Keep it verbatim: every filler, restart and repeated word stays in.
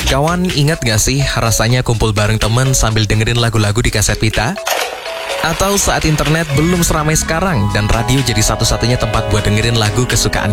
Kawan, ingat gak sih rasanya kumpul bareng temen sambil dengerin lagu-lagu di kaset pita? Atau saat internet belum seramai sekarang dan radio jadi satu-satunya tempat buat dengerin lagu kesukaan